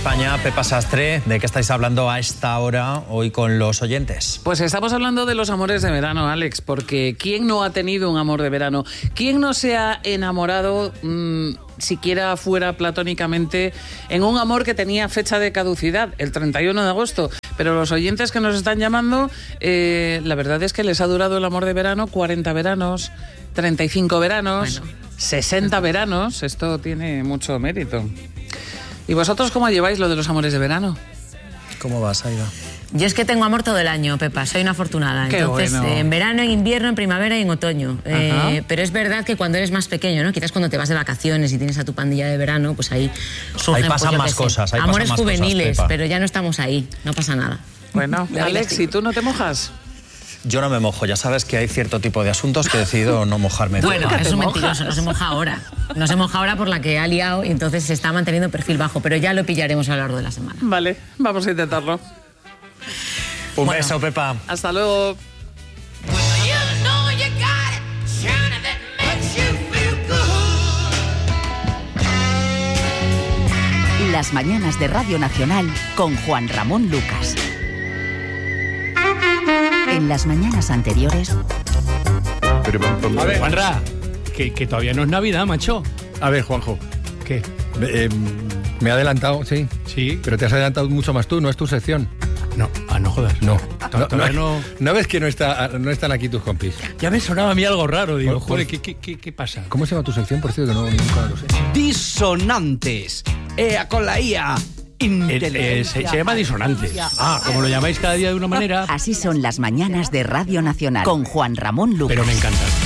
España. Pepa Sastre, ¿de qué estáis hablando a esta hora hoy con los oyentes? Pues estamos hablando de los amores de verano, Alex, porque ¿quién no ha tenido un amor de verano? ¿Quién no se ha enamorado, siquiera fuera platónicamente, en un amor que tenía fecha de caducidad, el 31 de agosto? Pero los oyentes que nos están llamando, la verdad es que les ha durado el amor de verano 40 veranos, 35 veranos, 60 veranos. Esto tiene mucho mérito. ¿Y vosotros cómo lleváis lo de los amores de verano? ¿Cómo vas, Aida? Yo es que tengo amor todo el año, Pepa, soy una afortunada. Qué Entonces, bueno. En verano, en invierno, en primavera y en otoño. Pero es verdad que cuando eres más pequeño, ¿no? Quizás cuando te vas de vacaciones y tienes a tu pandilla de verano, pues ahí surgen, Ahí pasan pues, más cosas. Ahí amores pasan más juveniles, cosas, Pepa. pero ya no estamos ahí, no pasa nada. Bueno, Alex, ¿y tú no te mojas? Yo no me mojo, ya sabes que hay cierto tipo de asuntos que decido no mojarme. Bueno, ¿Nunca es te un mojas? mentiroso, no se moja ahora. No se moja ahora por la que ha liado y entonces se está manteniendo perfil bajo, pero ya lo pillaremos a lo largo de la semana. Vale, vamos a intentarlo. Un beso, Pepa. Hasta luego. Las mañanas de Radio Nacional con Juan Ramón Lucas. En las mañanas anteriores... A ver, Juanra, que todavía no es Navidad, macho. A ver, Juanjo, ¿Qué? me he adelantado, sí. Sí. Pero te has adelantado mucho más tú, no es tu sección. No, no jodas. No. Todavía no. ¿No ves que no están aquí tus compis? Ya me sonaba a mí algo raro. Digo, Pues- joder, ¿qué pasa? ¿Cómo se llama tu sección, por cierto? No, nunca lo sé. Disonantes. Con la IA. Se llama disonantes. Ah, como lo llamáis cada día de una manera. Así son las mañanas de Radio Nacional con Juan Ramón Lucas. Pero me encanta.